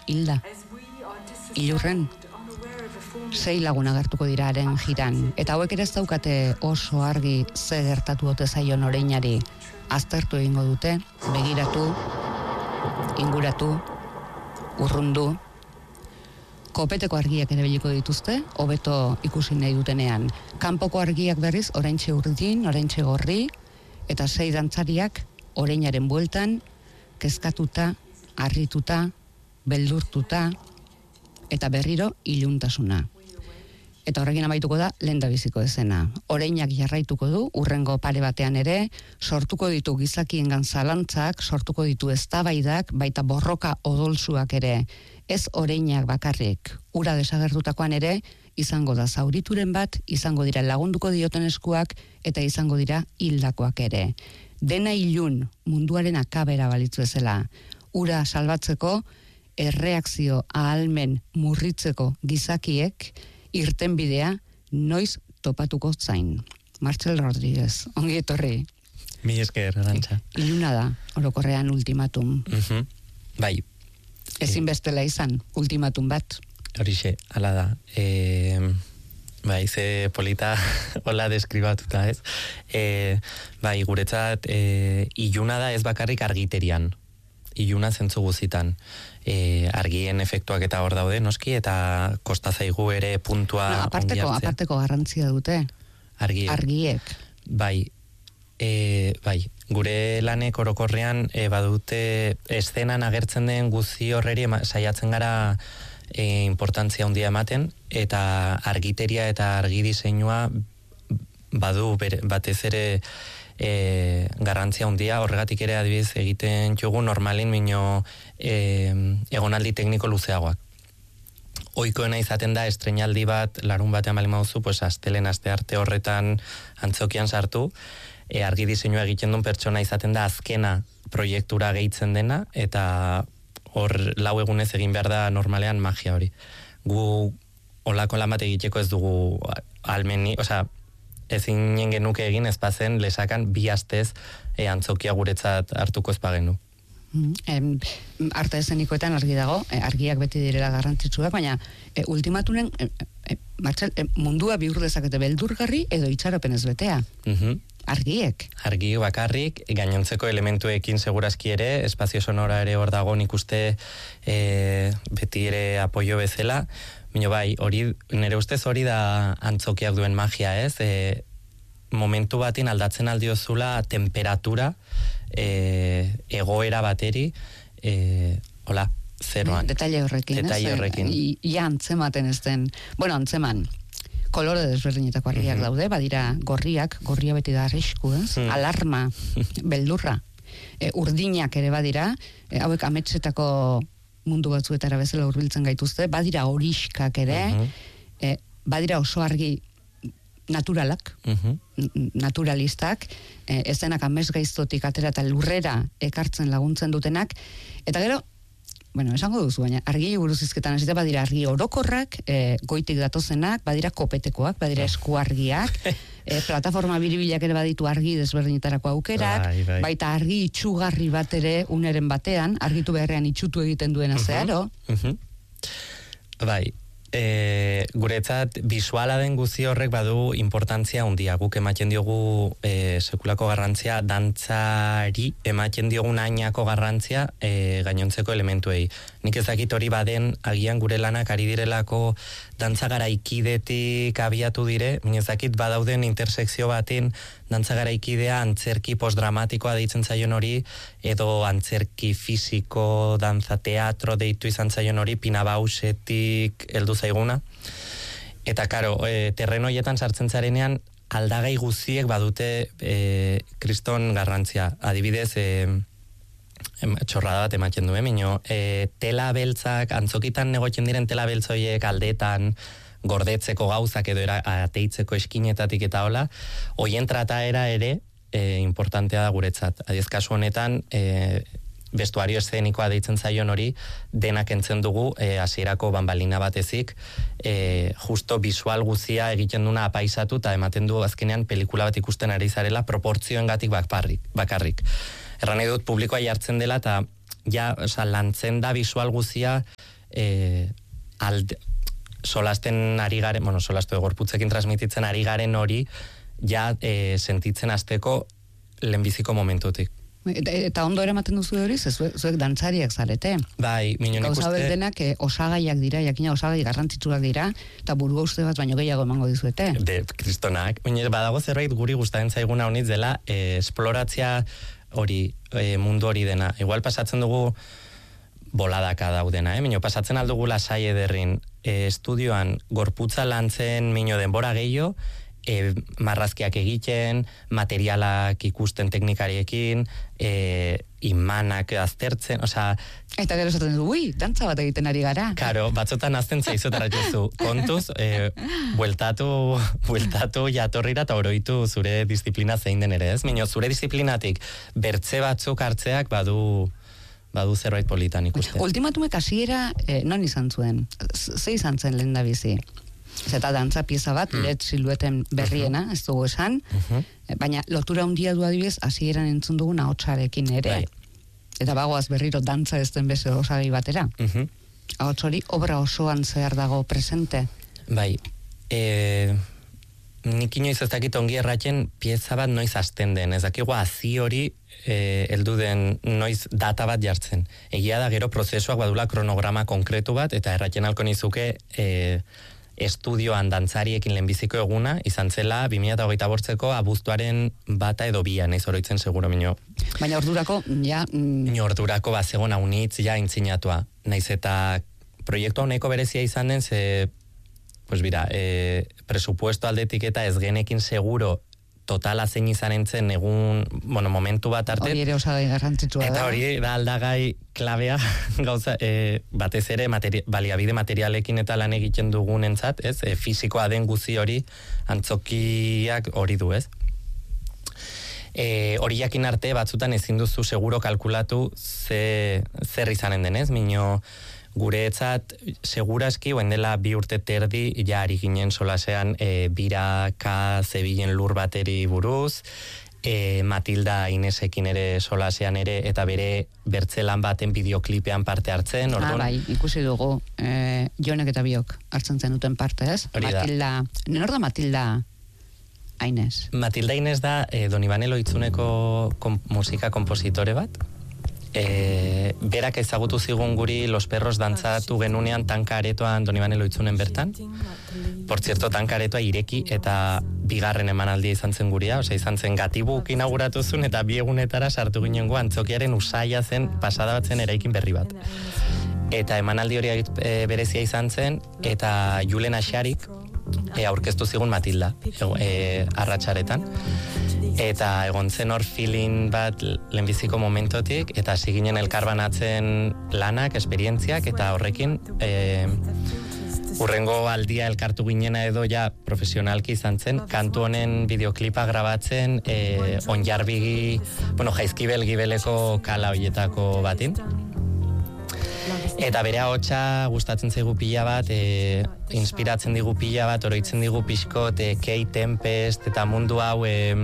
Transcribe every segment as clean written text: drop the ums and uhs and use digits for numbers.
hilda. Ilurren 6 lagun agertuko dira haren jiran, eta hauek ere ez daukate oso argi ze gertatu ote zaion oreinari. Aztertu egingo dute, begiratu, inguratu, urrundu, kopeteko argiak ere biliko dituzte, hobeto ikusi nahi dutenean. Kanpoko argiak berriz, oraintxe urdin, oraintxe gorri, eta 6 dantzariak oreinaren bueltan, kezkatuta, harrituta, beldurtuta, eta berriro iluntasuna. Eta horrekin amaituko da lehendabiziko esena. Oreinak jarraituko du, urrengo pare batean ere, sortuko ditu gizakiengan zalantzak, sortuko ditu eztabaidak, baita borroka odolsuak ere. Ez oreinak bakarrik, ura desagertutakoan ere, izango da zaurituren bat, izango dira lagunduko dioten eskuak, eta izango dira hildakoak ere. Dena ilun, munduaren akabera balitzu ezela. Ura salbatzeko, erreakzio ahalmen murritzeko gizakiek, irtenbidea noiz topatuko zain. Martxel Rodríguez, ongi etorri. Mi esker, Arantxa. Iluna da, orokorrean ultimatum. Bai. Ezin bestela izan, ultimatum bat. Horixe, ala da. Bai, ze polita hola deskribatuta, ez? Bai, guretzat, iluna da ez bakarrik argiterian. Iluna zentzu guzitan. Argien efektuak eta hor daude, noski, eta kosta zaigu ere puntua aparteko garrantzia dute. Argiek. Bai, gure lanek orokorrean badute eszenan agertzen den guzi horreri saiatzen gara importantzia handia ematen, eta argiteria eta argi diseinua badu batez ere garrantzia handia, horregatik ere adibidez egiten jugu normalin mino egonaldi tekniko luzeagoak. Ohikoena izaten da estreinaldi bat larun batean bali mauzu, pues astelen astearte horretan antzokian sartu, argi diseinua egiten duen pertsona izaten da azkena proiektura gehitzen dena, eta hor 4 egunez egin behar da normalean magia hori. Gu olako lan bat egiteko ez dugu almeni, ezin genuke egin ezpazen lesakan 2 astez antzokia guretzat hartuko ezpagenu. Arte eszenikoetan argi dago, argiak beti direla garrantzitsuak, baina ultimatunen Martxel, mundua bihur dezakete beldurgarri edo itxaropenez betea. Argiek. Argi bakarrik, gainontzeko elementuekin segurazki ere, espazio sonora ere hor dago nik uste beti ere apoio bezala. Baina bai, nire ustez hori da antzokiak duen magia, ez? Momentu batin aldatzen aldiozula temperatura, egoera bateri, zeroan. Detaile horrekin. Ia antzematen ez den. Bueno, antzeman, kolore desberdinetako argiak daude, badira gorria beti da arrisku, ez? Alarma, beldurra. Urdinak ere badira, hauek ametsetako mundu batzuetara bezala hurbiltzen gaituzte, badira horiskak ere, badira oso argi naturalak, naturalistak, ezenak amesgaiztotik atera eta lurrera ekartzen laguntzen dutenak, eta gero, esango duzu, baina argi buruz hizketan hasita badira argi orokorrak, goitik datozenak, badira kopetekoak, badira eskuargiak, plataforma biribilak ere baditu argi desberdinetarako aukerak, baita argi itxugarri bat ere uneren batean, argitu beharrean itxutu egiten duena zeharo. Bai, guretzat bisuala den guzi horrek badu importantzia handia. Guk ematen diogu sekulako garrantzia, dantzari ematen diogun ainako garrantzia gainontzeko elementuei. Nik ezakit hori baden agian gure lanak ari direlako dantza garaikidetik abiatu dire, ezakit badauden intersekzio baten dantza garaikidea antzerki postdramatikoa deitzen zaion hori, edo antzerki fisiko, dantza teatro deitu izan zaion hori, Pina Bausetik heldu zaiguna. Eta karo, terrenoietan sartzen zarenean aldagai guziek badute kriston garrantzia. Adibidez, txorrada bat ematen duen, mino, tela beltzak, antzokitan negotzen diren tela beltzoiek aldetan gordetzeko gauzak edo ateitzeko eskinetatik eta hola, hoien trataera ere importantea da guretzat. Adiez, kasu honetan, bestuario eszenikoa deitzen zaion hori, denak entzen dugu, hasierako banbalina batezik, justo visual guzia egiten duna apaisatu eta ematen du azkenean pelikula bat ikusten ari zarela proportzioengatik bakarrik. Erran nahi dut publikoa jartzen dela eta lantzen da visual guzia solasten ari garen, solastu gorputzekin transmititzen ari garen hori, ja sentitzen hasteko lehenbiziko momentutik. Eta ondo eramaten duzu hori, zuek dantzariak zarete. Bai, nik uste... Gauza denak osagaiak dira, jakina osagai garrantzitsuak dira, eta burua uste bat baino gehiago emango dizuete. Kristonak. Badago zerbait guri gustatzen zaiguna honitz dela, esploratzea hori, mundu hori dena. Igual pasatzen dugu boladaka daudena, Mino pasatzen aldugu lasai ederrin estudioan gorputza lantzen mino denbora gehiago, marrazkiak egiten, materialak ikusten teknikariekin, imanak aztertzen, Eta gero esaten du, dantza bat egiten ari gara. Karo, batzotan azten zaizotara jozu, kontuz, bueltatu jatorrira eta oroitu zure disiplina zein den ere, ez? Mino, zure disiplinatik bertze batzuk hartzeak badu zerbait politan ikusten. Ultimatumek hasiera non izan zuen? Ze izan zen lehen da bizi? Eta dantza pieza bat, Let silueten berriena, ez dugu esan, baina lotura handia du adibidez, hasieran entzun dugun ahotsarekin ere. Eta bagoaz berriro dantza ez den beste osagai batera. Ahots hori obra osoan zehar dago presente. Bai, nik inoiz ez dakit ongi erratzen pieza bat noiz hasten den, ez dakigu hazi hori heldu den noiz data bat jartzen. Egia da gero prozesuak badula kronograma konkretu bat, eta erratzen alko nizuke estudioan dantzariekin lehenbiziko eguna, izan zela 2025ko abuztuaren 1 edo 2, naiz oroitzen seguro mino. Baina ordurako, ja... Ordurako bazegon haunitz, ja intzinatua. Naiz eta proiektu honeko berezia izan den, pues bira, presupuesto aldetik eta ez genekin seguro totala zein izan entzen egun, momentu bat arte. Hori ere osagai garrantzitsua da. Eta hori da aldagai klabea, gauza, batez ere baliabide materialekin eta lan egiten dugun entzat, ez? Fisikoa den guzi hori, antzokiak hori du, ez? Hori jakin arte batzutan ezin duzu seguro kalkulatu zer izanen denez, mino guretzat seguraski oen dela 2 urte terdi ja ari ginen solasean biraka zebilen lur bateri buruz, Matilda Inesekin ere solasean ere eta bere bertzelan baten bideoklipean parte hartzen. Bai, ikusi dugu Jonek eta biok hartzen zen duten parte, ez? Matilda, nor da Matilda Ines? Matilda Ines da Donibane Loitzuneko musika kompositore bat. Berak ezagutu zigun guri Los Perros dantzatu genunean Tanka Aretoan Donibane Loitzunen bertan. Por cierto, Tanka Aretoa ireki eta 2. emanaldia izan zen guria, izan zen Gatibuk inauguratu zuen eta 2 egunetara sartu ginengo antzokiaren usaia zen pasada bat zen eraikin berri bat. Eta emanaldi hori berezia izan zen, eta Julen Axarik aurkeztu zigun Matilda arratsaretan. Eta egon zen hor feeling bat lehenbiziko momentotik, eta hasi ginen elkarbanatzen lanak, esperientziak, eta horrekin urrengo aldia elkartu ginena edo ja profesionalki izan zen, kantu honen bideoklipa grabatzen Onjarbigi, Jaizkibel gibeleko kala hoietako batin. Eta bere ahotsa gustatzen zaigu pila bat, inspiratzen digu pila bat, oroitzen digu pixkot, Kate Tempest eta mundu hau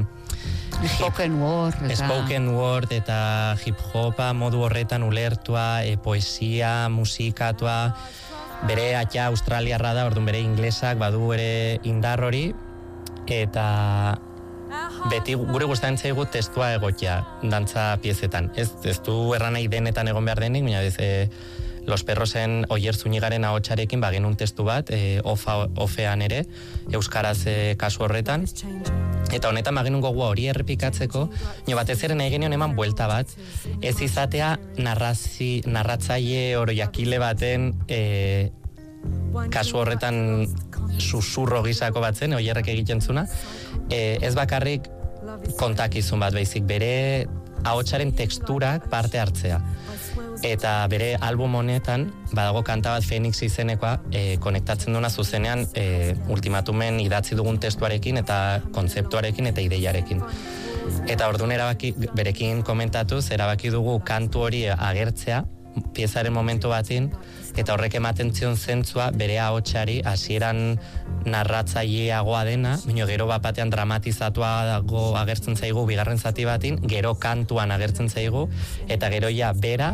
spoken word eta hip hopa modu horretan ulertua, poesia, musikatua, bere atxa australiarra da, orduan bere inglesak badu ere indar hori, eta beti gure gustatzen zaigu testua egokia dantza piezetan. Ez du erranai denetan egon behar denik, baina Los Perrosen Oier Zunigaren ahotsarekin bagenun testu bat, ofean ere, euskaraz kasu horretan. Eta honetan bagenun gogoa hori errepikatzeko, batez ere nahi genion eman buelta bat, ez izatea narratzaile oroiakile baten kasu horretan susurro gizako batzen, Oierrek egiten zuna, ez bakarrik kontakizun bat, baizik bere ahotsaren teksturak parte hartzea. Eta bere album honetan, badago kanta bat Phoenix izenekoa, konektatzen duna zuzenean ultimatumen idatzi dugun testuarekin eta kontzeptuarekin eta ideiarekin. Eta orduan berekin komentatuz, erabaki dugu kantu hori agertzea, piezaren momentu batin, eta horrek ematen zion zentzua bere ahotsari hasieran narratzaileagoa dena, baina gero batean dramatizatuago agertzen zaigu bigarren zati batin, gero kantuan agertzen zaigu, eta gero ja bera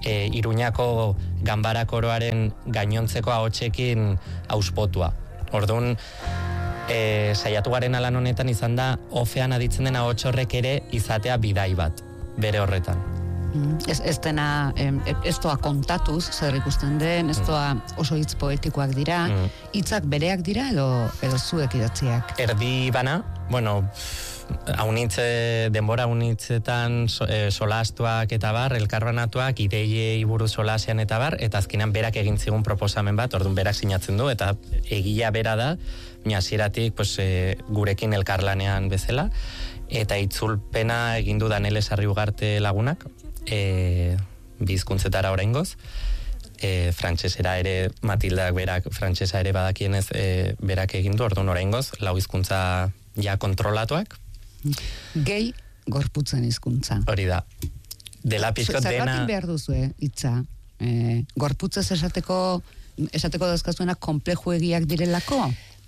Iruñako ganbara koroaren gainontzeko ahotsekin auspotua. Orduan, saiatu garen alan honetan izan da, ofean aditzen den ahots horrek ere izatea bidai bat, bere horretan. Ez dena, ez doa kontatuz, zer ikusten den, ez doa oso hitz poetikoak dira, hitzak bereak dira edo zuek idatziak? Erdi bana, bueno, denbora haunitzetan solastuak eta bar, elkarbanatuak, ideiei buruz solasean eta bar, eta azkenean berak egin zigun proposamen bat, orduan berak sinatzen du, eta egia bera da, hasieratik gurekin elkarlanean bezala, eta itzulpena egin du Danele Sarriugarte lagunak, bizkuntzetara oraingoz, frantsesera ere, Matildak berak frantsesa ere badakienez berak egin du, orduan oraingoz, 4 hizkuntza ja kontrolatuak. Gehi gorputzen hizkuntza. Hori da. Dela pixkot dena... Zergatik behar duzu, hitza? Gorputzez esateko dauzkazuenak konplejuegiak direlako?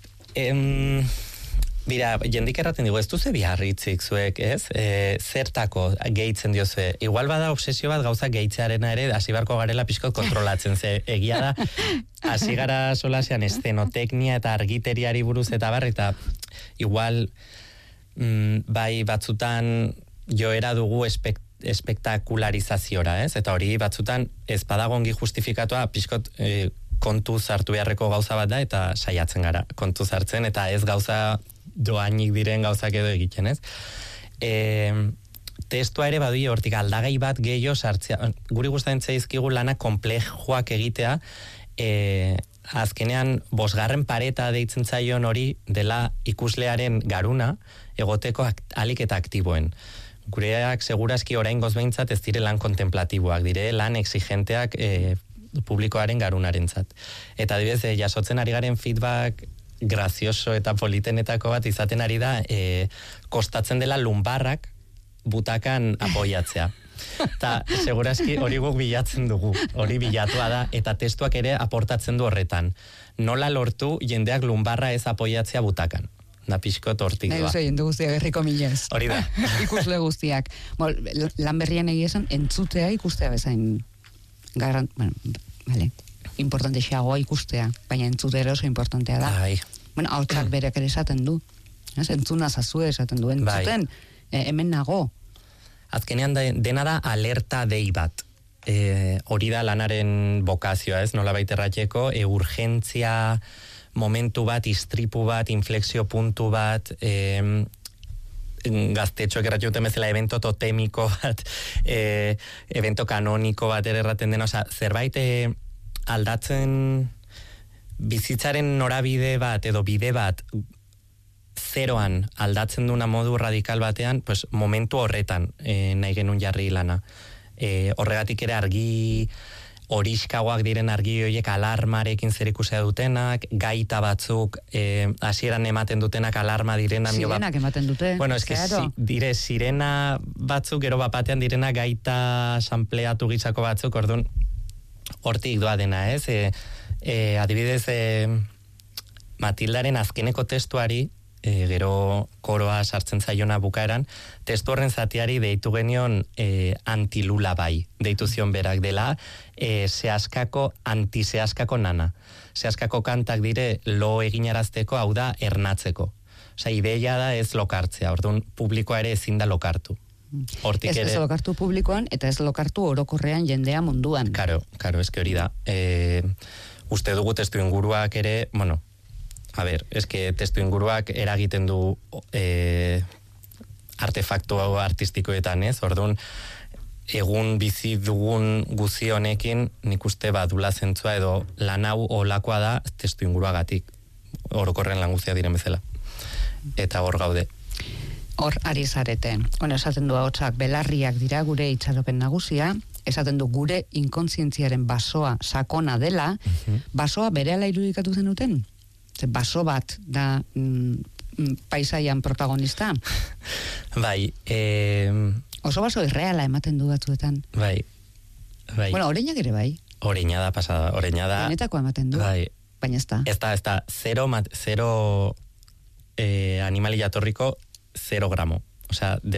Bira, jendik erraten digu, ez duze biharritzik zuek, ez? Zertako gehitzen diozue. Igual bada obsesio bat gauza gehitzearena ere, hasi barko garela pixkot kontrolatzen, ze egia da, hasi gara solasean eszenoteknia eta argiteriari buruz eta bar, eta igual bai batzutan joera dugu espektakularizazioa, ez? Eta hori batzutan ez badagongi justifikatua pixkot kontuz hartu beharreko gauza bat da, eta saiatzen gara kontuz hartzen, eta ez gauza doainik diren gauzak edo egiten, ez? Testua ere badui hortik aldagai bat gehiago sartzea. Guri gustatzen zaizkigu lana konplexuak egitea, azkenean 5. pareta deitzen zaion hori dela ikuslearen garuna egoteko alik eta aktiboen. Gureak segurazki oraingoz behintzat ez dire lan kontemplatiboak, dire lan exigenteak publikoaren garunarentzat. Eta adibidez, jasotzen ari garen feedback grazioso eta politenetako bat izaten ari da, kostatzen dela lumbarrak butakan apoiatzea. Eta segurazki hori guk bilatzen dugu, hori bilatua da, eta testuak ere aportatzen du horretan. Nola lortu jendeak lumbarra ez apoiatzea butakan. Da pixkot hortik doa. Nahi jende guztiak herriko milez. Hori da. Ikusle guztiak. Lan berrian egia esan, entzutea ikustea bezain importante xagoa ikustea, baina entzutea oso importantea da. Hautsak bereak ere esaten du. Entzuna zazue esaten du. Entzuten, hemen nago. Azkenean dena da alerta dei bat. Hori da lanaren bokazioa, ez? Nola baiterratxeko, urgentzia momentu bat, istripu bat, inflexio puntu bat, gaztetxoek erratxuten bezala evento totemiko bat, evento kanoniko bat erraten dena, zerbait aldatzen bizitzaren norabide bat edo bide bat zeroan aldatzen duna modu radikal batean, pues momentu horretan nahi genuen jarri lana. Horregatik ere argi horiskagoak diren argi horiek alarmarekin zerikusia dutenak, gaita batzuk hasieran ematen dutenak alarma direnak. Sirenak ematen dute. Bueno, eske dire sirena batzuk, gero bapatean direna gaita sampleatu gizako batzuk, orduan hortik doa dena, ez? Adibidez, Matildaren azkeneko testuari, gero koroa sartzen zaiona bukaeran, testu horren zatiari deitu genion antilula bai, deitu zion berak dela, antizehaskako nana. Zehaskako kantak dire lo eginarazteko, hau da ernatzeko. Osa, ideia da ez lokartzea, orduan publikoa ere ezin da lokartu. Ez lokartu publikoan, eta ez lokartu orokorrean jendea munduan. Karo, eske hori da. Uste dugu testu inguruak ere, bueno, eske testu inguruak eragiten du artefaktu artistikoetan, ez? Orduan, egun bizi dugun guzi honekin nik uste badula zentzua edo lan hau olakoa da testu inguruagatik orokorren lan guztia diren bezala. Eta hor gaude. Hor ari zarete. Esaten du ahotsak belarriak dira gure itxaropen nagusia, esaten du gure inkontzientziaren basoa sakona dela, basoa berehala irudikatu zenuten? Baso bat da paisaian protagonista? Bai. Oso baso irreala ematen du batzuetan. Bai. Bueno, oreinak ere bai. Oreina da pasada, oreina da. Benetako ematen du. Bai. Baina ez da. Ez da, zero animali jatorriko 0 gramo. Osea, deus.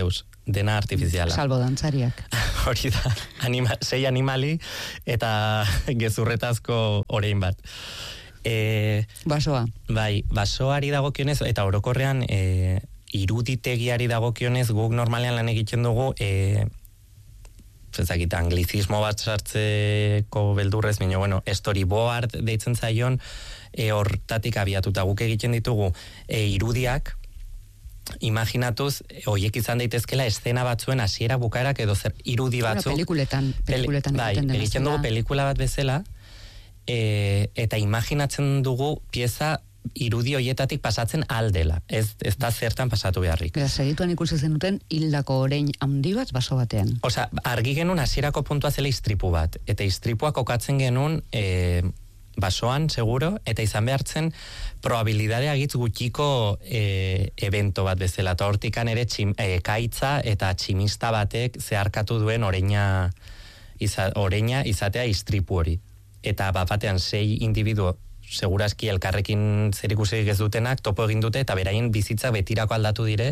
dena artifiziala. Salbo dantzariak. Hori da, 6 animali eta gezurretazko orein bat. Basoa. Bai, basoari dagokionez, eta orokorrean iruditegiari dagokionez, guk normalean lan egiten dugu, ezakit, anglizismo bat sartzeko beldurrez, baina, bueno, storyboard deitzen zaion, hortatik abiatuta guk egiten ditugu irudiak, imaginatuz, hoiek izan daitezkela eszena batzuen hasiera bukaerak edo zer irudi batzuk. Pelikuletan egiten dugu pelikula bat bezala, eta imaginatzen dugu pieza irudi hoietatik pasatzen aldela. Ez da zertan pasatu beharrik. Eta segituan ikusi zenuten hildako orein handi bat baso batean. Osea, argi genuen hasierako puntua zela istripu bat, eta istripua kokatzen genuen basoan, seguro, eta izan behartzen probabilidadea gitz gutxiko evento bat bezala, eta hortikan ere kaitza eta tximista batek zeharkatu duen oreina izatea istripu hori. Eta batean 6 individuo segurazki elkarrekin zerikusirik ez dutenak topo egin dute, eta beraien bizitza betirako aldatu dire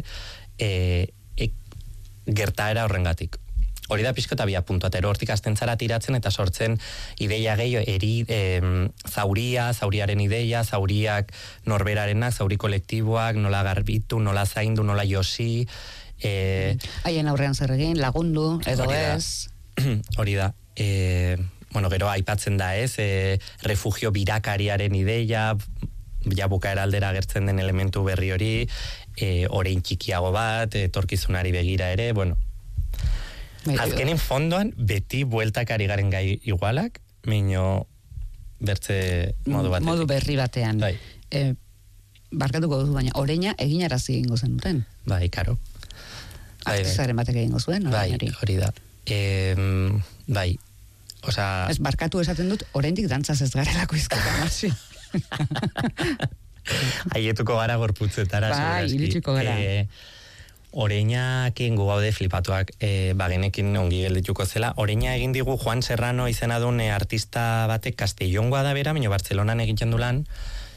gertaera horrengatik. Hori da pixko eta bia puntua, eta hortik azten zara tiratzen eta sortzen ideia gehiago, zauriaren ideia, zauriak norberarenak, zauri kolektiboak, nola garbitu, nola zaindu, nola josi. Haien aurrean zer egin, lagundu, edo ez. Hori da. Bueno, gero aipatzen da ez, refugio birakariaren ideia, ja bukaera aldera agertzen den elementu berri hori, orein txikiago bat, etorkizunari begira ere, bueno. Azkenin fondoan, beti bueltakari garen gai igualak, mino bertze modu batetik. Modu berri batean. Bai. Barkatuko duzu, baina oreina eginarazi egingo zenuten. Bai, karo. Artizaren batek egingo zuen, bai, hori da. Bai, osea... Ez, barkatu esaten dut, oraindik dantzaz ez garelako izketan hasi. Haietuko gara gorputzetara. Bai, iritsiko gara. Oreinakin gu gaude flipatuak, bagenekin ongi geldituko zela. Oreina egin digu Juan Serrano izena duen artista batek Castellongoa da bera, baina Bartzelonan egiten du lan,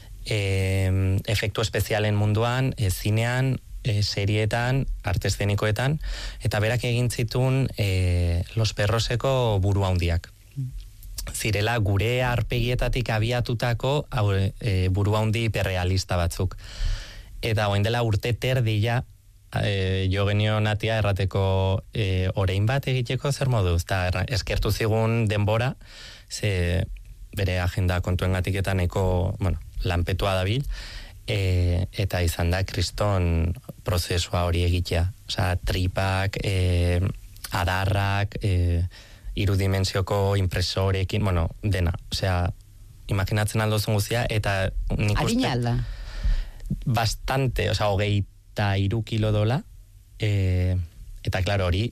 efektu espezialen munduan, zinean, serietan, arte eszenikoetan, eta berak egin zituen Los Perroseko buru handiak. Zirela gure arpegietatik abiatutako buru handi hiperrealista batzuk. Eta oin dela urte terdila, jo genio natia errateko orein bat egiteko zer moduz, eta eskertu zigun denbora, ze bere agenda kontuengatik eta neko, bueno, lanpetua dabil, eta izan da kriston prozesua hori egitea. Osea, tripak, adarrak, irudimensioko impresorekin, bueno, dena. Osea, imaginatzen aldozun guztia, eta nik uste... Harina alda? Bastante, osea, 23 kilo dola, eta klaro hori,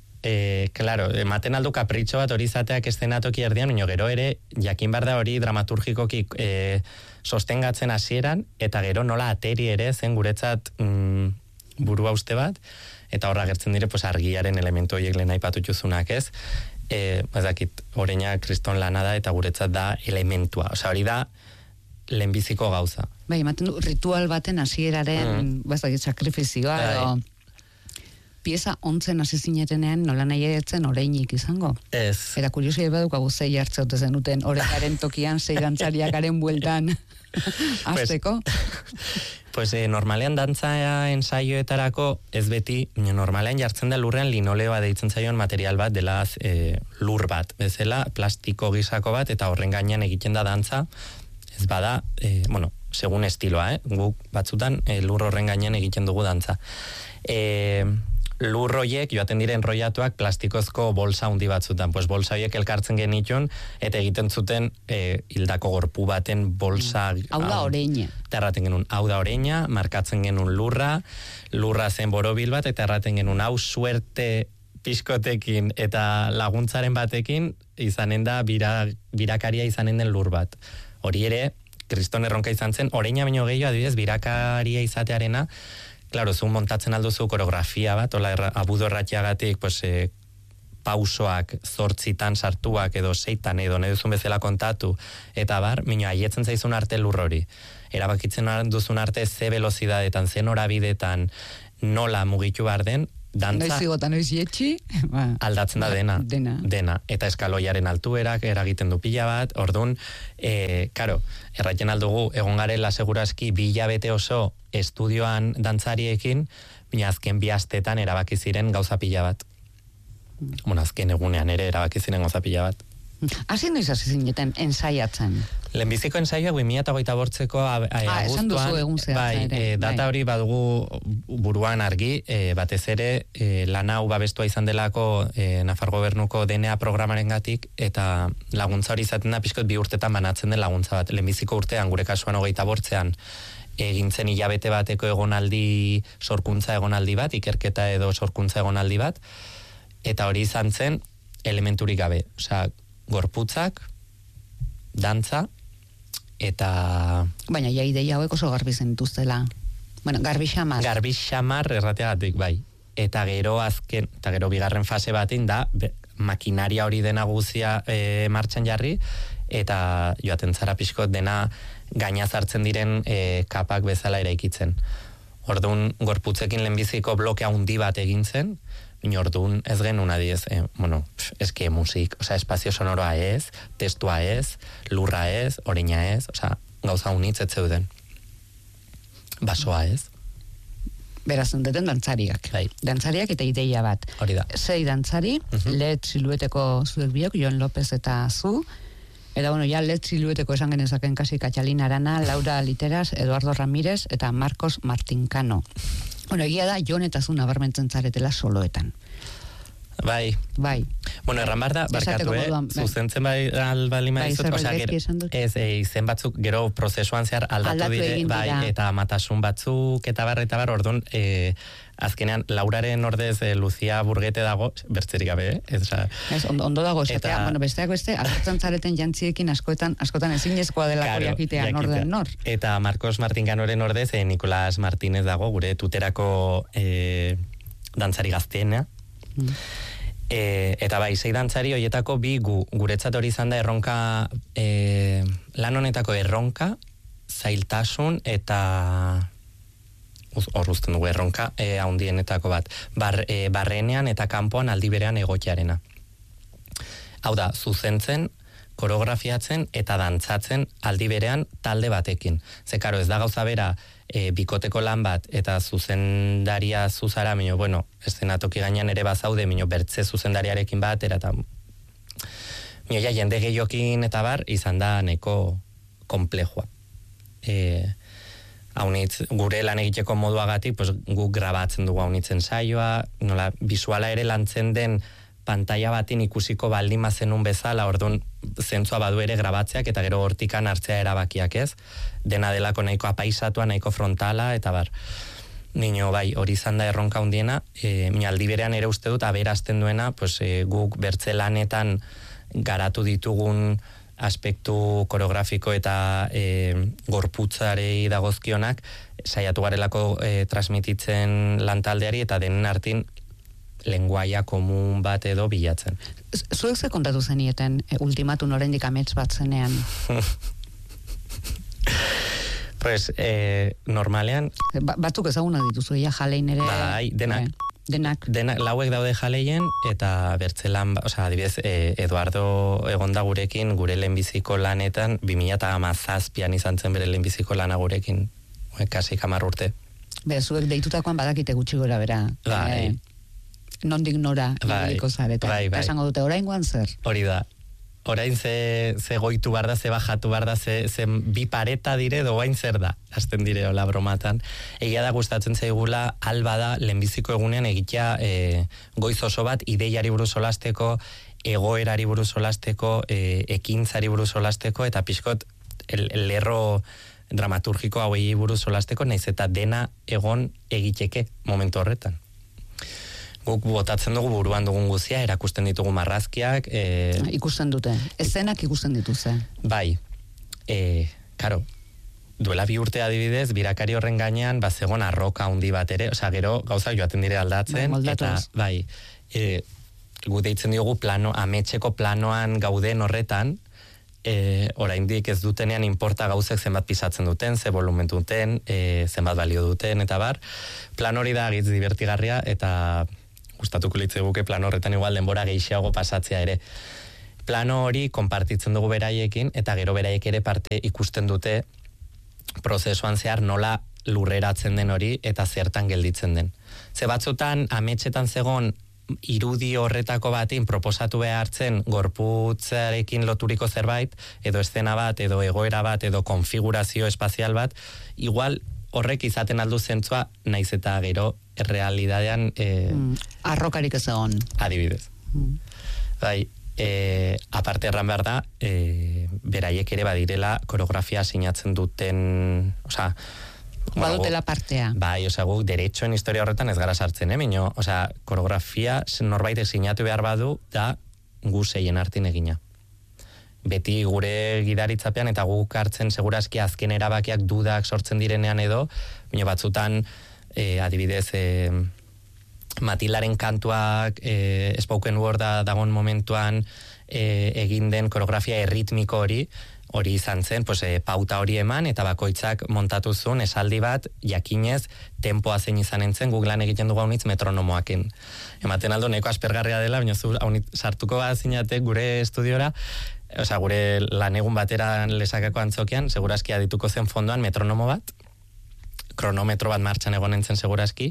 ematen aldu kapritxo bat hori izateak eszenatoki erdian, baina gero ere, jakin behar da hori dramaturgikoki sostengatzen hasieran, eta gero nola ateri ere zen guretzat burua uste bat, eta horra gertzen dire argiaren elementu horiek lehen aipatutzuzunak ez, ezakit, oreina kriston lana da, eta guretzat da elementua, osea hori da lehenbiziko gauza. Bai, ematen du, ritual baten hasieraren, sakrifizioa, edo pieza ontzen hasi zinetenean nola nahi eretzen oreinik izango. Ez. Eta kuriosia badukagu zei hartzeote zenuten oreinaren tokian, zei dantzariakaren bueltan azteko. Pues normalean dantza ensaioetarako ez beti, normalean jartzen da lurrean linoleoa deitzen zaion material bat dela lur bat, bezala plastiko gisako bat, eta horren gainean egiten da dantza, ez bada, bueno, segun estiloa, guk batzutan lur horren gainean egiten dugu dantza. Lur hoiek joaten diren enrollatuak plastikozko bolsa handi batzutan, pues bolsa hoiek elkartzen genitun, eta egiten zuten hildako gorpu baten bolsa... Hau da oreina. Eta erraten genuen, hau da oreina, markatzen genuen lurra zen borobil bat, eta erraten genuen, hau suerte pixkotekin eta laguntzaren batekin izanen da birakaria izanen den lur bat. Hori ere, kriston erronka izan zen, oreina baino gehiago adibidez, birakaria izatearena, claro, zu montatzen alduzu koreografia bat, hola abudo erratiagatik, pues, pausoak, 8 sartuak, edo 6 edo nahi duzun bezala kontatu, eta bar, minio, haietzen zaizun arte lur hori. Erabakitzen duzun arte ze velozidadetan, ze norabidetan, nola mugitu behar den, dantza... Noiz igota, noiz jetxi, aldatzen da dena. Eta eskaloiaren altuerak eragiten du pila bat, orduan, karo, erraiten aldugu, egon garela segurazki 2 hilabete oso estudioan dantzariekin, baina azken 2 astetan erabaki ziren gauza pila bat. Azken egunean ere erabaki ziren gauza pila bat. Hasi noiz hasi zineten ensaiatzen? Lehenbiziko ensaioa 2008ko abuztuan, esan duzu egun zehatza ere. Data hori badugu buruan argi, batez ere lan hau babestua izan delako Nafar Gobernuko DNA programarengatik, eta laguntza hori izaten da pixkot 2 urtetan banatzen den laguntza bat. Lehenbiziko urtean, gure kasuan 28an, egintzen hilabete bateko sorkuntza egonaldi bat, ikerketa edo sorkuntza egonaldi bat, eta hori izan zen elementurik gabe. Osea, gorputzak, dantza, eta... Baina, ja ideia hauek oso garbi zen dituztela. Bueno, garbi xamar. Garbi xamar errateagatik, bai. Eta gero bigarren fase batin da, makinaria hori dena guzia martxan jarri, eta joaten zara pixkot dena gainaz hartzen diren kapak bezala eraikitzen. Orduan, gorputzekin lehenbiziko bloke handi bat egin zen, orduan ez genuen adiez, eske musik, espazio sonoroa ez, testua ez, lurra ez, oreina ez, gauza unitz ez zeuden. Basoa ez. Beraz, deten dantzariak. Bai. Dantzariak eta ideia bat. Hori da. 6 dantzari, Let Silueteko zuek biok, Jon López eta zu, eta Let Silueteko esan genezaken kasi Katxalina Arana, Laura Literas, Eduardo Ramírez eta Marcos Martincano. Egia da, Jon eta zu nabarmentzen zaretela soloetan. Bai. Erran bar da, barkatu, zuzentzen baldin badizut, izen batzuk gero prozesuan zehar aldatu dire, bai, eta matasun batzuk, eta bar, orduan, azkenean, Lauraren ordez Lucia Burgete dago, bertzerik gabe, ondo dago, esatea, besteak beste, agertzen zareten jantziekin askotan ezinezkoa delako jakitean orden nor. Eta Marcos Martincanoren ordez, Nicolás Martínez dago, gure tuterako dantzari gazteena, eta bai, 6 dantzari horietako 2 guretzat hori izan da erronka, lan honetako erronka, zailtasun eta hor uzten dugu erronka haundienetako bat, barrenean eta kanpoan aldi berean egokiarena. Hau da, zuzentzen, koreografiatzen eta dantzatzen aldi berean talde batekin. Ze karo, ez da gauza bera bikoteko lan bat eta zuzendaria zuzara, eszenatoki gainean ere bazaude, bertze zuzendariarekin batera, eta jende gehiokin eta bar, izan da neko komplejua. Gure lan egiteko moduagatik, guk grabatzen dugu haunitzen saioa, nola, visuala ere lantzen den pantalla batin ikusiko baldin mazenun bezala, orduan zentzua badu ere grabatzeak, eta gero hortikan hartzea erabakiak ez, dena delako nahiko apaisatua, nahiko frontala, eta bar. Bai, hori izan da erronka hundiena, aldi berean ere uste dut, aberazten duena, guk bertze lanetan garatu ditugun aspektu koreografiko eta gorputzarei dagozkionak, saiatu garelako transmititzen lantaldeari, eta denen artin lenguaia komun bat edo bilatzen. Zuek ze kontatu zenieten ultimatun oraindik amets bat zenean? Normalean... Batzuk ezaguna dituzu, jalein ere... Bai, denak. Lauek daude jaleien, eta bertzelan, adibidez, Eduardo egonda gurekin, gure lehenbiziko lanetan, 2017an izan zen bere lehenbiziko lana gurekin, kasi 10 urte. Zuek deitutakoan badakite gutxi gora bera. Bai. Nondik nora ibiliko zareta. Bai. Esango dute, oraingoan zer? Hori da. Orain ze goitu bar da, ze bajatu bar da, ze bi pareta dire, doain zer da, hasten dire hola bromatan. Egia da gustatzen zaigula, alba da, lehenbiziko egunean egitea goiz oso bat, ideiari buruz solasteko, egoerari buruz solasteko, ekintzari buruz solasteko, eta pixkot, lerro dramaturgiko hauei buruz solasteko, naiz eta dena egon egiteke momentu horretan. Guk botatzen dugu buruan dugun guzia, erakusten ditugu marrazkiak. Ikusten dute. Eszenak ikusten dituze. Bai. Karo, duela 2 urte adibidez, birakari horren gainean, zegoen arroka handi bat ere, gero gauzak joaten dire aldatzen. Eta, bai, gu deitzen diogu ametxeko planoan gauden horretan, oraindik ez dutenean inporta gauzek zenbat pisatzen duten, ze volumen duten, zenbat balio duten, eta bar. Plan hori da agitz divertigarria, eta gustatuko litzaiguke plano horretan igual denbora gehiago pasatzea ere. Plano hori konpartitzen dugu beraiekin, eta gero beraiek ere parte ikusten dute prozesuan zehar nola lurreratzen den hori eta zertan gelditzen den. Ze batzutan ametsetan zegon irudi horretako batin proposatu behartzen gorputzarekin loturiko zerbait, edo eszena bat, edo egoera bat, edo konfigurazio espazial bat, igual horrek izaten aldu zentzua, naiz eta gero errealidadean arrokarik ez egon. Adibidez. Bai, aparte erran behar da, beraiek ere badirela koreografia sinatzen duten, osea, badutela partea. Bai, guk derechoen historia horretan ez gara sartzen, minio, koreografia norbaitek sinatu behar badu da gu seien artin egina. Beti gure gidaritzapean eta guk hartzen segurazki azken erabakiak dudak sortzen direnean edo, minio batzutan, adibidez, Matilaren kantuak spoken worda dagoen momentuan egin den koreografia erritmiko hori izan zen, pauta hori eman, eta bakoitzak montatu zuen esaldi bat, jakinez, tempoa zein izan entzen, guk lan egiten dugu haunitz metronomoakin. Ematen aldo, neko aspergarria dela, baina haunitz sartuko bat zinate gure estudiora, gure lan egun batera lesakako antzokian, segurazki adituko zen fondoan metronomo bat, kronometro bat martxan egon entzen segurazki,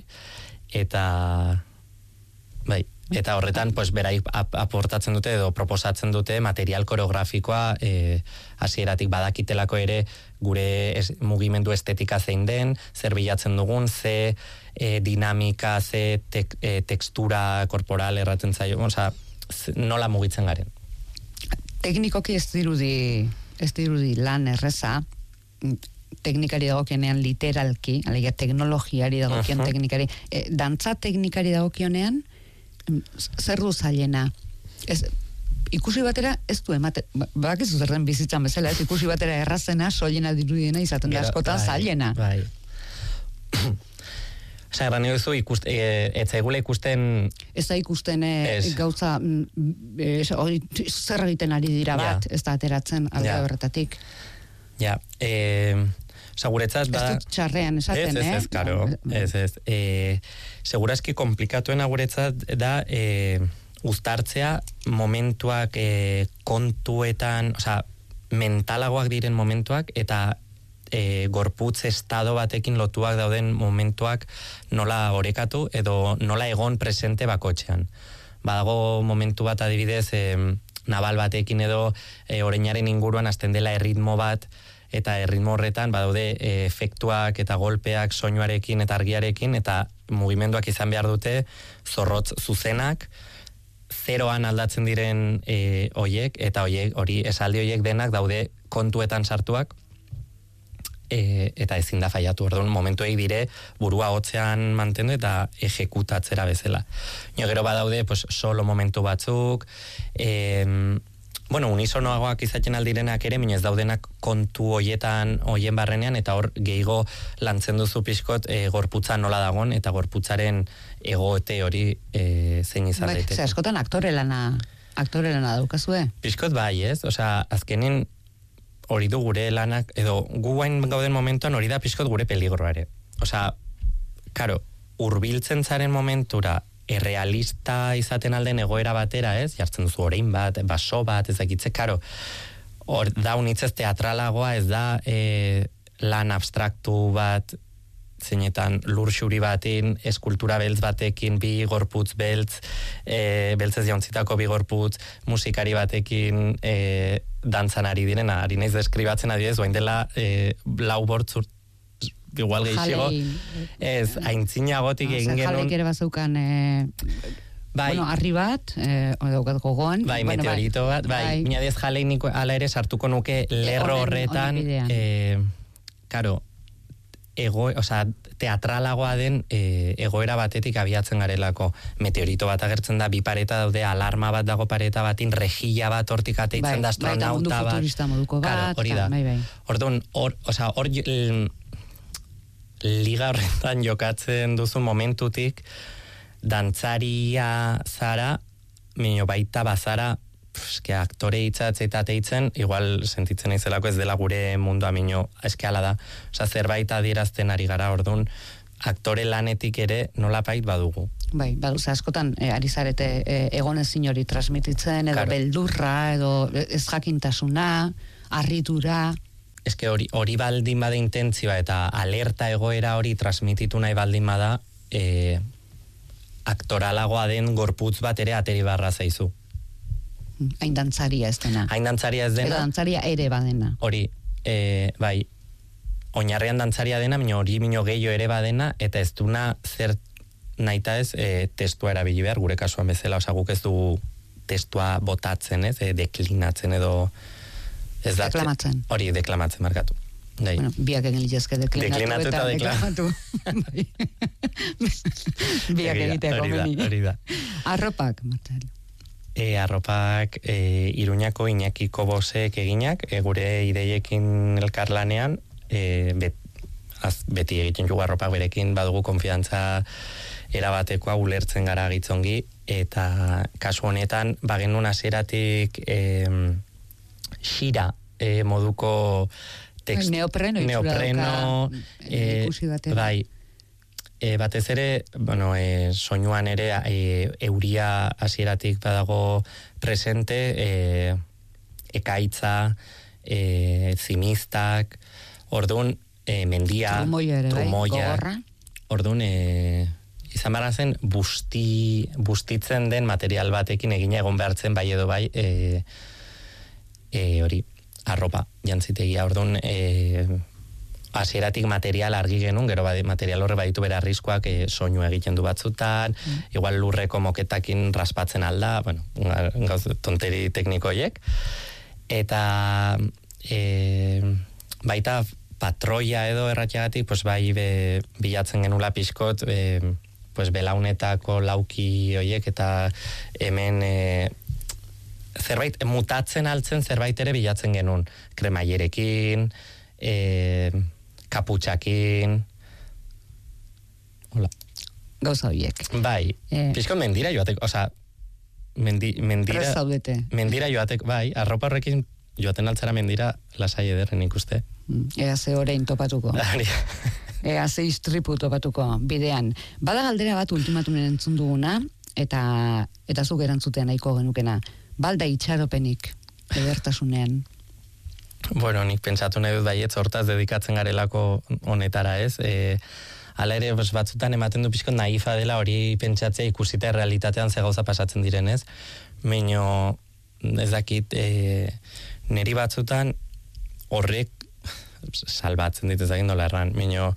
eta bai, eta horretan beraik aportatzen dute edo proposatzen dute material koreografikoa hasieratik badakitelako ere gure mugimendu estetika zein den, zer bilatzen dugun, ze dinamika, ze tekstura korporal erraten zaio, nola mugitzen garen. Teknikoki ez dirudi lan erreza, teknikari dagokionean literalki, alegia teknologiari dagokion teknikari, dantza teknikari dagokionean, zer du zailena? Ikusi batera ez du emate, bakizu zerren bizitzan bezala, ikusi batera errazena, soilena dirudiena izaten da askotan zailena. Bai. Erran duzu, ez zaigula ikusten... Ez da ikusten gauza, zer egiten ari dira bat, ez da ateratzen alde horretatik. Ja, seguretzat da... Ez dut txarrean esaten, Ez, karo, ez. Segurazki komplikatuena guretzat da uztartzea momentuak kontuetan, mentalagoak diren momentuak, eta gorputz estado batekin lotuak dauden momentuak nola orekatu edo nola egon presente bakotxean. Badago momentu bat adibidez nabal batekin edo oreinaren inguruan hasten dela erritmo bat, eta erritmo horretan badaude efektuak eta golpeak soinuarekin eta argiarekin, eta mugimenduak izan behar dute zorrotz zuzenak, zeroan aldatzen diren hoiek, eta hori esaldi hoiek denak daude kontuetan sartuak, eta ezin da faiatu, orduan momentuei dire burua hotzean mantendu eta ejekutatzera bezala. Gero badaude solo momentu batzuk, unisonoagoak izaten aldirenak ere, minez daudenak kontu hoien barrenean, eta hor gehigo lantzen duzu pixkot gorputza nola dagon, eta gorputzaren egote hori zein izan daiteke. Askotan aktore lana daukazue? Pixkot bai, ez? Azkenin hori du gure lanak, edo guain gauden momentuan hori da pixkot gure peligroa ere. Karo, hurbiltzen zaren momentura errealista izaten alden egoera batera, ez? Jartzen duzu orain bat, baso bat, ez dakitze, karo, hor da unitzez teatralagoa, ez da lan abstraktu bat, zeinetan lur xuri batin, eskultura beltz batekin, bi gorputz beltz, beltzez jauntzitako bi gorputz, musikari batekin dantzan ari direna, ari naiz deskribatzen adibidez, oain dela lau bortzurt, igual gehiago, ez, aintzinagotik egin genuen. Jalek ere bazeukan, arri bat, daukat gogoan. Bai, meteorito bat, minadez jalei niko ala ere sartuko nuke lerro horretan, karo, teatralagoa den egoera batetik abiatzen garelako. Meteorito bat agertzen da, bi pareta daude, alarma bat dago pareta batin, rejilla bat hortik ateitzen da, astronauta bat. Mundu futurista moduko bat. Hori da. Orduan, hor liga horretan jokatzen duzun momentutik, dantzaria zara, minio baita bazara, aktore hitzatz eta teitzen, igual sentitzen naizelako ez dela gure mundua minio, ala da. Zerbait adierazten ari gara, orduan, aktore lanetik ere nolapait badugu. Bai, askotan ari zarete egonezin hori transmititzen, edo beldurra, edo ez jakintasuna, harritura. Ez que hori baldin bada intentzioa eta alerta egoera hori transmititu nahi baldin bada, aktoralagoa den gorputz bat ere ateri barra zaizu. Hain dantzaria ez dena. Hain dantzaria ez dena. Edo dantzaria ere badena. Hori, bai, oinarrean dantzaria dena, hori mino gehiago ere badena, eta ez duna zer naita ez testua erabili behar, gure kasuan bezala, guk ez du testua botatzen, ez, deklinatzen edo... Deklamatzen. Hori, deklamatzen markatu. Bueno, biak egin litezke deklinatu eta deklamatu. Biak egitea komeni. Hori da. Arropak, Marcelo. Arropak Iruñako Iñaki Kobosek eginak, gure ideiekin elkarlanean, beti egiten jugu arropak berekin, badugu konfiantza erabatekoa ulertzen gara gitzongi, eta kasu honetan, bagenun hasieratik xira moduko tekst... Neopreno ikusi batera. Bai, batez ere, soinuan ere euria hasieratik badago presente, ekaitza, zimistak, orduan mendia, trumoia, orduan izan barra zen bustitzen den material batekin egina egon behartzen bai edo bai hori, arropa jantzitegia, orduan hasieratik material argi genuen, gero material horre baditu bera arriskoak soinu egiten du batzutan, igual lurreko moketakin raspatzen alda, gauz tonteri teknikoiek, eta baita patroia edo erratxeagatik, bai bilatzen genula pixkot, belaunetako lauki hoiek, eta hemen zerbait mutatzen altzen zerbait ere bilatzen genuen, kremaierekin, kaputxakin, hola. Gauza horiek. Bai, pixkot mendira joateko, mendira joateko, bai, arropa horrekin joaten altzara mendira lasai ederren ikuste. Ea ze orain topatuko. Ea ze istripu topatuko bidean. Bada galdera bat ultimatumen entzun duguna, eta zuk erantzutean nahiko genukena. Balda itxaropenik edertasunean. Bueno, nik pentsatu nahi dut baietz hortaz dedikatzen garelako honetara, ez? Hala ere, batzutan ematen du pixkot naifa dela hori pentsatzea ikusita realitatean ze gauza pasatzen direnez. Meino, ez dakit, neri batzutan horrek salbatzen ditu ezagin dola erran. Meino,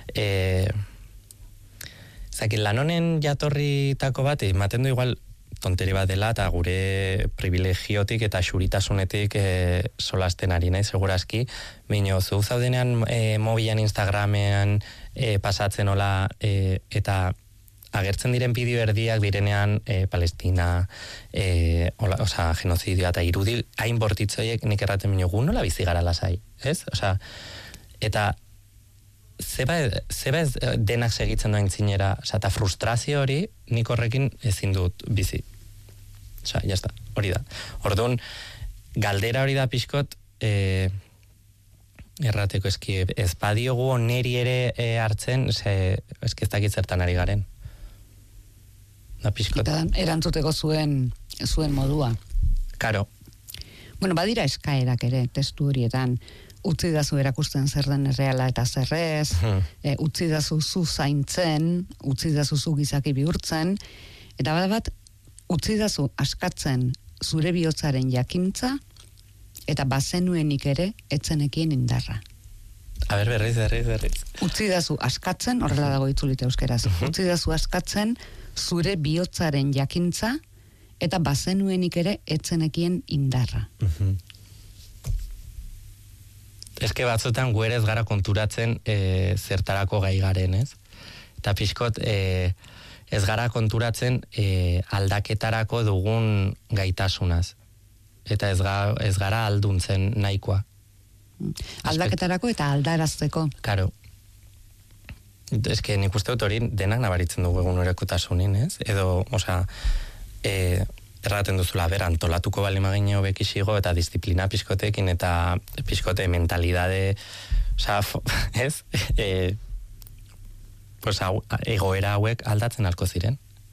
zakit, lan honen jatorritako bat, ematen du igual tonteri bat dela, eta gure privilegiotik eta xuritasunetik solasten ari nahi, segurazki. Meino, zu zaudenean mobilan, Instagramean pasatzen hola, eta agertzen diren bideo erdiak direnean Palestina, genozidioa eta irudi hain bortitzoiek nik erraten minio gu nola bizi gara lasai, ez? Eta zeba ez denak segitzen doain zinera, eta frustrazio hori nik horrekin ezin dut bizi. Jazta, hori da. Orduan, galdera hori da pixkot, errateko eski, ez badiogu neri ere hartzen, eski ez dakit zertan ari garen. Da pixkot. Eta erantzuteko zuen modua. Karo. Bueno, badira eskaerak ere, testu horietan, utzi dazu erakusten zer den erreala eta zerrez, utzi dazu zu zaintzen, utzi dazu zu gizaki bihurtzen, eta bat, utzi dazu askatzen zure bihotzaren jakintza, eta bazenuenik ere etzenekien indarra. Berriz. Utzi dazu askatzen, horrela dago itzulite euskeraz, utzi dazu askatzen zure bihotzaren jakintza, eta bazenuenik ere etzenekien indarra. Eske batzutan gu ere ez gara konturatzen zertarako gai garen, ez? Eta pixkot ez gara konturatzen aldaketarako dugun gaitasunaz. Eta ez gara alduntzen nahikoa. Aldaketarako eta aldarazteko. Karo. Eske nik uste dut hori denak nabaritzen dugu egun erakotasunin, ez? Edo, erraten duzula, antolatuko bali magine hobekixigo eta disiplina pixkotekin eta pixkote mentalidade, ez? Egoera hauek aldatzen alko ziren.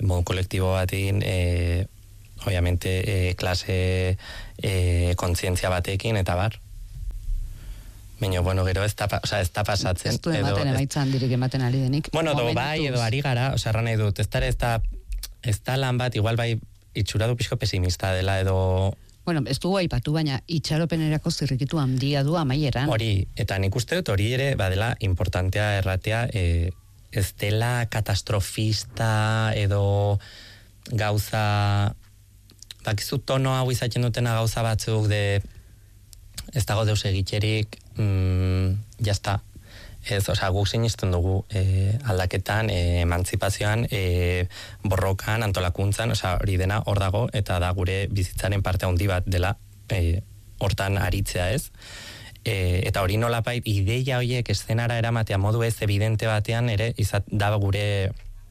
modu kolektibo batekin, obviamente, klase kontzientzia batekin, eta bar. Baina, bueno, gero ez da pasatzen. Ez du ematen emaitzan dirik ematen ari denik. Bueno, bai, edo ari gara, erran nahi dut, ez da lan bat, igual bai, itxura du pixko pesimista dela, edo... Bueno, ez dugu aipatu, baina itxaropenerako zirrikitu handia du amaieran. Hori, eta nik uste dut hori ere, badela, importantea erratea, ez dela katastrofista, edo gauza... Bakizu tono hau izaten dutena gauza batzuk de... Ez dago deus egitxerik, jazta. Ez, guk sinisten dugu aldaketan, emantzipazioan, borrokan, antolakuntzan, hori dena hor dago, eta da gure bizitzaren parte handi bat dela hortan aritzea, ez? Eta hori nolapait, ideia horiek eszenara eramatea modu ez evidente batean, ere, da gure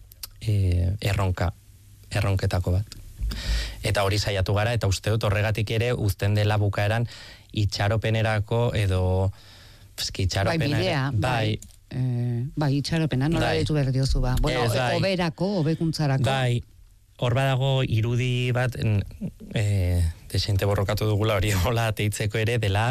erronketako bat. Eta hori saiatu gara, eta uste dut horregatik ere, uzten dela bukaeran, itxaropenerako edo itxaropena. Bai, itxaropena, nola ditu behar diozu ba. Bueno, oberako, obekuntzarako. Bai, hor badago irudi bat, desente borrokatu dugula hori hola teitzeko ere, dela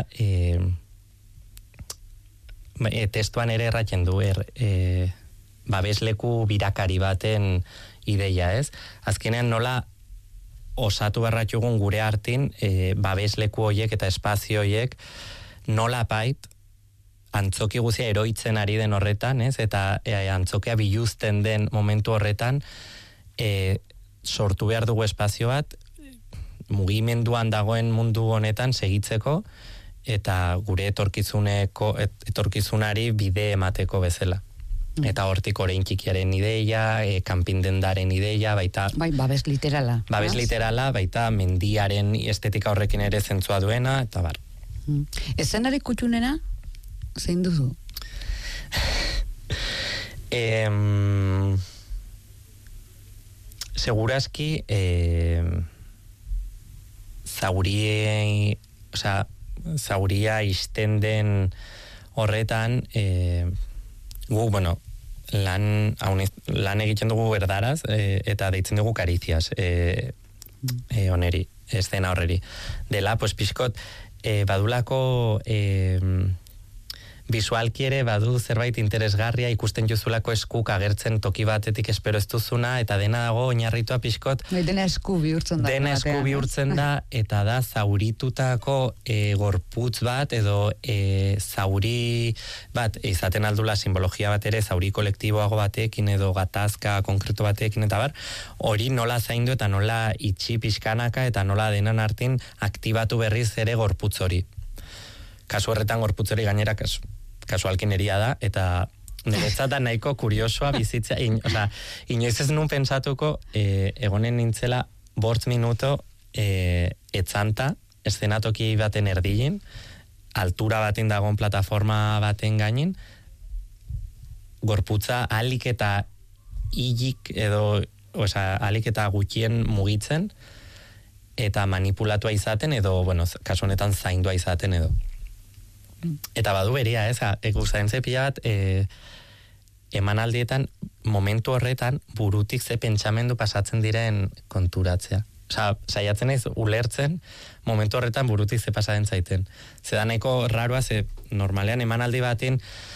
testuan ere erratzen du, babesleku birakari baten ideia, ez? Azkenean nola osatu barratxugun gure hartin, babesleku horiek eta espazio horiek nola pait antzoki guzia eroitzen ari den horretan, ez? Eta antzokea biluzten den momentu horretan sortu behar dugu espazio bat mugimenduan dagoen mundu honetan segitzeko eta gure etorkizunari bide emateko bezala. Eta hortik orain txikiaren ideia, kanpindendaren ideia, baita... Bai, babes literala. Babes literala, baita mendiaren estetika horrekin ere zentzua duena, eta bar. Ezenari kutxunena, zein duzu? Segurazki, zauria izten den horretan... Gu, bueno, lan egiten dugu berdaraz, eta deitzen dugu kariziaz, oneri, eszena horreri. Dela, pues, pixkot, badulako visualki ere badu zerbait interesgarria ikusten juzulako eskuk agertzen toki batetik espero ez duzuna, eta dena dago oinarritua pixkot. Dena esku bihurtzen da. Dena esku bihurtzen da, eta da zauritutako gorputz bat, edo zauri bat, izaten aldula simbologia bat ere, zauri kolektiboago batekin, edo gatazka konkretu batekin, eta bar, hori nola zaindu eta nola itxi pixkanaka, eta nola denan hartin aktibatu berriz ere gorputz hori. Kasu horretan gorputz hori gainera kasualkineria da, eta niretzat da nahiko kuriosoa bizitzea, inoiz ez nun pentsatuko egonen nintzela 5 minuto etzanta, eszenatoki baten erdilin, altura baten dagoen plataforma baten gainin, gorputza alik eta hilik edo, alik eta gutxien mugitzen, eta manipulatua izaten, edo, bueno, kasu honetan zaindua izaten edo. Eta badu beria, gustatzen pila bat, emanaldietan, momentu horretan, burutik ze pentsamendu pasatzen diren konturatzea. Saiatzen ez ulertzen, momentu horretan burutik ze pasatzen zaiten. Zeda nahiko raroa, ze normalean emanaldi baten,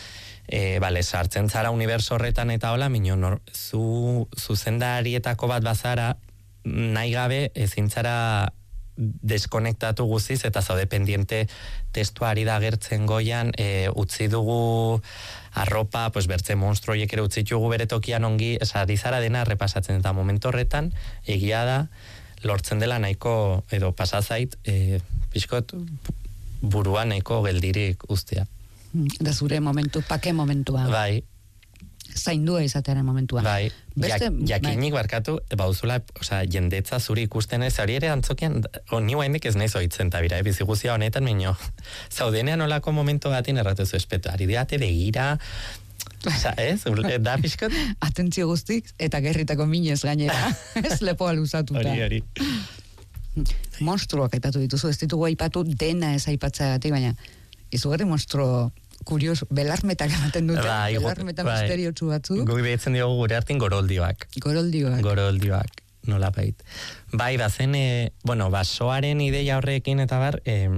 sartzen zara uniberso horretan eta hola, minio, zuzendarietako bat bazara, nahi gabe ezin zara deskonektatu guziz eta zaude pendiente testuari da gertzen goian, utzi dugu arropa, bertze monstruoiek ere utzitugu bere tokian ongi, dizara dena repasatzen eta momentu horretan, egia da, lortzen dela nahiko, edo pasazait, pixkot burua nahiko geldirik ustea. Da zure momentu, pake momentua. Bai. Zaindua izatearen momentua. Bai, jakinik barkatu, bauzula, jendetza zuri ikusten ez, hori ere antzokian, ni guaindik ez nahi zoitzen tabira, biziguzia honetan, minio, zaudenean olako momentu batin erratuzu espetu, ari diate begira, ez, da pixkot? Atentzio guztik, eta gerritako minez gainera, ez lepoa luzatuta. Hori. Monstruoak aipatu dituzu, ez ditugu aipatu dena ez aipatzagatik, baina izugarri monstruo kurioso, belarmetak ematen dute, belarmeta misteriotsu batzu. Guk behitzen diogu gure hartin goroldioak. Goroldioak, nola bait. Bai, bazen, basoaren ideia horrekin eta bar,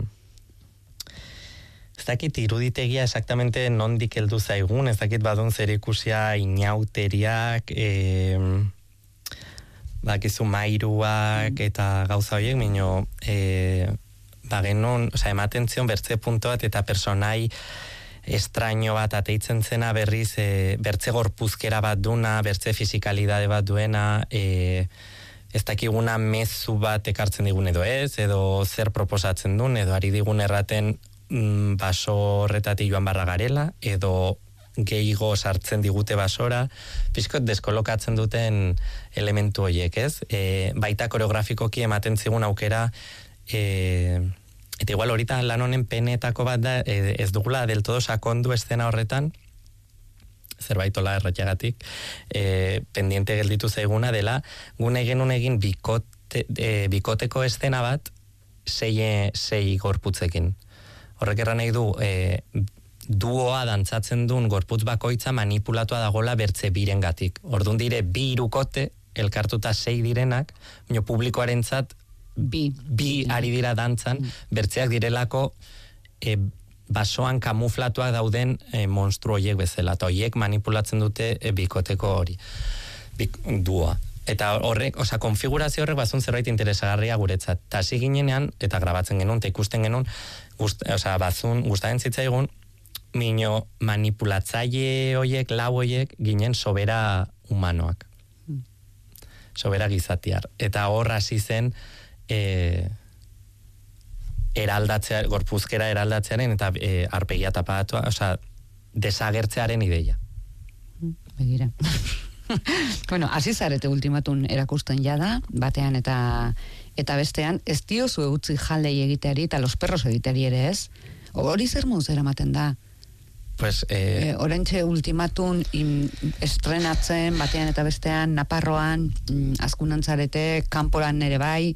ez dakit iruditegia exactamente nondik heldu zaigun, ez dakit badun zer ikusia inauteriak, bakizu mairuak eta gauza horiek, minio, genuen, ematen zion bertze puntoat eta personai estraño bat ateitzen zena berriz, bertze gorpuzkera bat duna, bertze fizikalidade bat duena, ez dakiguna mezu bat ekartzen digun edo ez, edo zer proposatzen duen, edo ari digun erraten baso horretatik joan barra garela, edo gehigo sartzen digute basora, pixkot deskolokatzen duten elementu horiek, ez? Baita koreografikoki ematen zigun aukera, eta igual horita lan honen penetako bat da, ez dugula del todo sakondu eszena horretan, zerbaitola erratiagatik, pendiente gelditu zaiguna dela, gune genuen egin bikoteko eszena bat, sei gorputzekin. Horrek erran nahi du, duoa dantzatzen duen gorputz bakoitza manipulatua dagola bertze birengatik. Ordun dire, bi irukote, elkartuta 6 direnak, publikoarentzat bi ari dira dantzan, bertzeak direlako basoan kamuflatuak dauden monstru horiek bezala, eta horiek manipulatzen dute bikoteko hori, duoa. Eta horrek, konfigurazio horrek bazun zerbait interesagarria guretzat. Ta hasi ginenean, eta grabatzen genuen, eta ikusten genuen, bazun gustaren zitzaigun, mino manipulatzaile horiek, lau horiek, ginen sobera humanoak. Sobera gizatiar. Eta hor hasi zen, gorpuzkera eraldatzearen eta arpegia tapatua, desagertzearen ideia. Begira. Bueno, hasi zarete ultimatun erakusten jada, batean eta bestean, ez diozu utzi jaldei egiteari eta los perros egiteari ere ez? Hori zer moduz eramaten da? Pues, orentxe ultimatun estrenatzen, batean eta bestean, Naparroan, azkunantzarete, kanporan ere bai?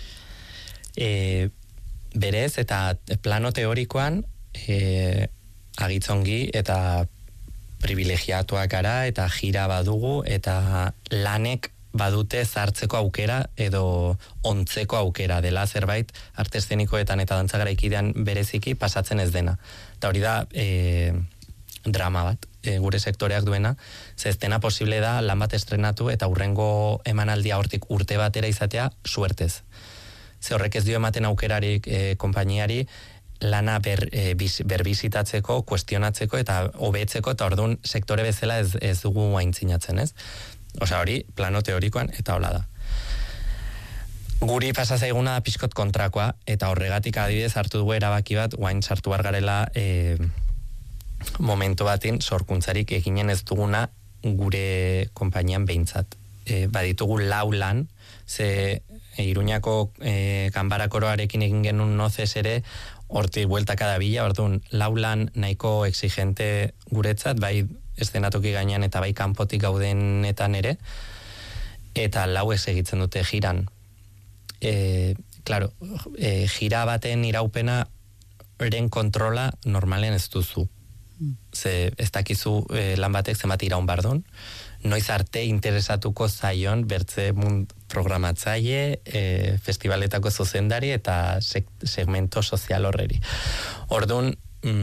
Berez, eta plano teorikoan, agitzongi, eta privilegiatuak gara, eta jira badugu, eta lanek badute zartzeko aukera, edo ontzeko aukera dela zerbait, arte eszenikoetan eta dantzagaraikidean bereziki pasatzen ez dena. Eta hori da, drama bat, gure sektoreak duena, ze ez dena posible da lan bat estrenatu, eta hurrengo emanaldia hortik urte batera izatea, suertez. Ze horrek ez dio ematen aukerarik konpainiari, lana berbizitatzeko, kuestionatzeko eta hobetzeko, eta orduan sektore bezala ez dugu aintzinatzen, ez? Hori, plano teorikoan, eta hola da. Guri pasa zaiguna da pixkot kontrakoa, eta horregatik adibidez hartu dugu erabaki bat, guain sartu garela momentu batin sorkuntzarik eginen ez duguna gure konpainian behintzat. Baditugu 4 lan, ze Iruñako kanbarakoroarekin egin genuen nozez ere, hortik bueltaka da bila, orduan 4 lan nahiko exigente guretzat, bai eszenatoki gainean eta bai kanpotik gaudenetan ere, eta 4 egitzen dute jiran. Claro, jira baten iraupena eren kontrola normalen ez duzu. Ze ez dakizu lan batek zenbat iraun bardun, noiz arte interesatuko zaion bertze programatzaile, festivaletako zuzendari eta segmento sozial horreri. Orduan,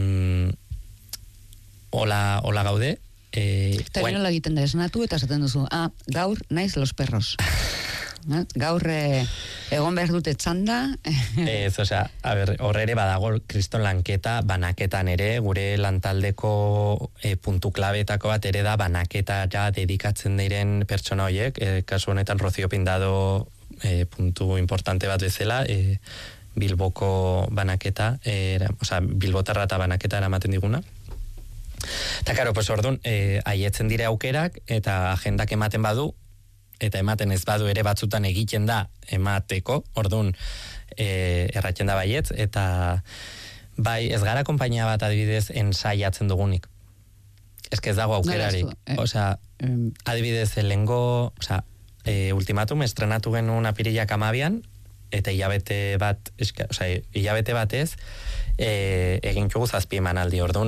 hola gaude. Eta nola egiten da esnatu eta esaten duzu, gaur naiz los perros. Gaur egon behar dute txanda. Ez, horre ere badago kriston lanketa, banaketan ere, gure lantaldeko puntu klabetako bat ere da banaketara dedikatzen diren pertsona horiek, kasu honetan Rocío Pindado puntu importante bat bezala, Bilboko banaketa, Bilbotarra eta banaketa eramaten diguna. Eta karo, orduan, aietzen dire aukerak, eta agendak ematen badu, eta ematen ez badu ere batzutan egiten da emateko, orduan erratzen da baietz, eta bai, ez gara konpainia bat adibidez ensaiatzen dugunik. Ez dago aukerarik. Adibidez, lehengo, ultimatum estrenatu genuen apirilak 12an, eta hilabete batez egin txugu 7 emanaldi, orduan,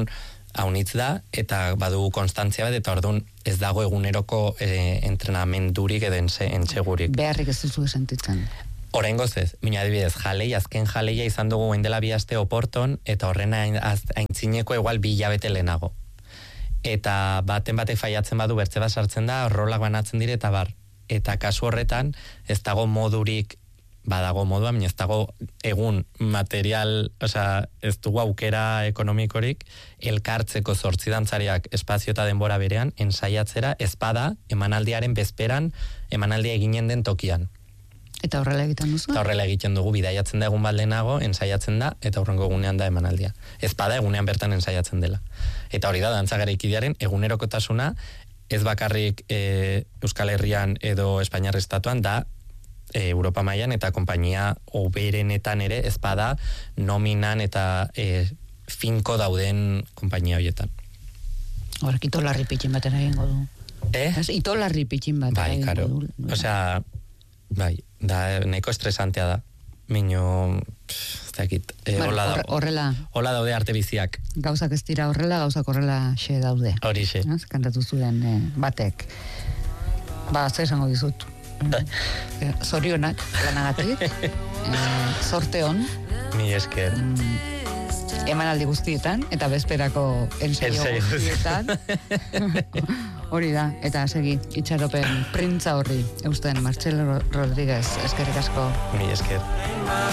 haunitz da, eta badu konstantzia bat, eta orduan ez dago eguneroko entrenamendurik edo entsegurik. Beharrik ez duzu sentitzen. Oraingoz ez, mina adibidez, azken jaleia izan dugu oin dela 2 aste Oporton, eta horrena aintzineko igual 2 hilabete lehenago. Eta baten batek faiatzen badu bertze bat sartzen da, rolak banatzen dire, eta bar. Eta kasu horretan, ez dago modurik, badago modua, baina ez dago egun material, ez dugu aukera ekonomikorik, elkartzeko 8 dantzariak espazio eta denbora berean, ensaiatzera, ez bada, emanaldiaren bezperan, emanaldia eginen den tokian. Eta horrela egiten duzu? Eta horrela egiten dugu, bidaiatzen da egun bat lehenago, ensaiatzen da, eta hurrengo egunean da emanaldia. Ez bada, egunean bertan ensaiatzen dela. Eta hori da, dantza garaikidearen egunerokotasuna, ez bakarrik Euskal Herrian edo Espainiar Estatuan, da Europa mailan eta konpainia oberenetan ere ez bada nominan eta finko dauden konpainia horietan. Horrek itolarri pitxin bat egingo du. Itolarri pitxin bat egingo du. Osea, bai, da nahiko estresantea da. Mino, ez dakit, hola daude arte biziak. Gauzak ez dira horrela, gauzak horrela xe daude. Hori xe. Kantatu zuen batek. Zer esango dizut. Zorionak lanagatik. Sorte on. Mi esker. Emanaldi guztietan, eta bezperako ensaio guztietan. Hori da, eta segi, itxaropen printza horri, eusten Martxelo Rodríguez, eskerrik asko. Mi esker.